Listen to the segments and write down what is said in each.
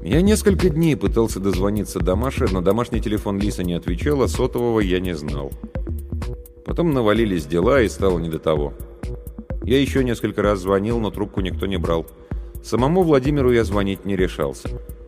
Я несколько дней пытался дозвониться до Маши, но домашний телефон Лиса не отвечал, а сотового я не знал. Потом навалились дела, и стало не до того. Я еще несколько раз звонил, но трубку никто не брал. Самому Владимиру я звонить не решался.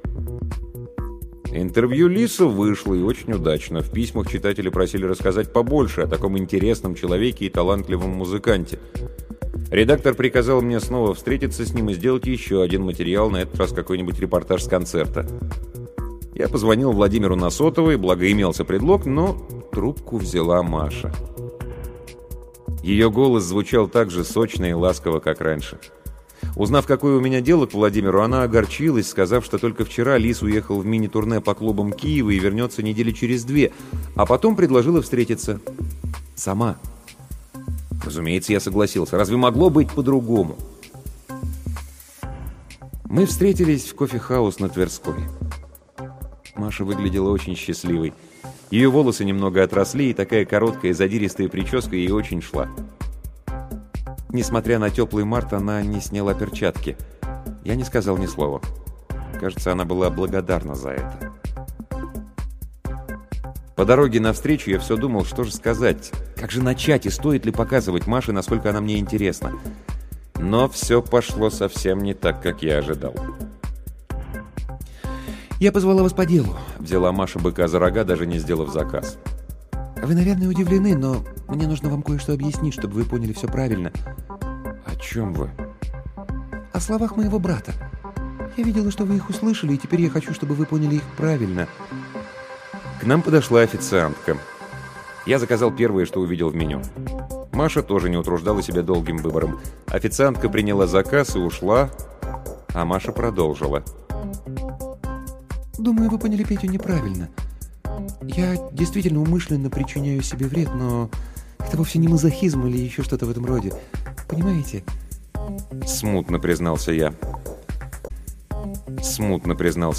Интервью Лиса вышло, и очень удачно. В письмах читатели просили рассказать побольше о таком интересном человеке и талантливом музыканте. Редактор приказал мне снова встретиться с ним и сделать еще один материал, на этот раз какой-нибудь репортаж с концерта. Я позвонил Владимиру на сотовый, благо имелся предлог, но трубку взяла Маша. Ее голос звучал так же сочно и ласково, как раньше. Узнав, какое у меня дело к Владимиру, она огорчилась, сказав, что только вчера Лис уехал в мини-турне по клубам Киева и вернется недели через 2, а потом предложила встретиться сама. Разумеется, я согласился. Разве могло быть по-другому? Мы встретились в кофе-хаус на Тверской. Маша выглядела очень счастливой. Ее волосы немного отросли, и такая короткая задиристая прическа ей очень шла. Несмотря на теплый март, она не сняла перчатки. Я не сказал ни слова. Кажется, она была благодарна за это. По дороге навстречу я все думал, что же сказать, как же начать и стоит ли показывать Маше, насколько она мне интересна. Но все пошло совсем не так, как я ожидал. «Я позвала вас по делу», — взяла Маша быка за рога, даже не сделав заказ. «Вы, наверное, удивлены, но мне нужно вам кое-что объяснить, чтобы вы поняли все правильно». «О чем вы?» «О словах моего брата. Я видела, что вы их услышали, и теперь я хочу, чтобы вы поняли их правильно». К нам подошла официантка. Я заказал первое, что увидел в меню. Маша тоже не утруждала себя долгим выбором. Официантка приняла заказ и ушла, а Маша продолжила. «Думаю, вы поняли Петю неправильно. Я действительно умышленно причиняю себе вред, но это вовсе не мазохизм или еще что-то в этом роде. Понимаете?» Смутно признался я.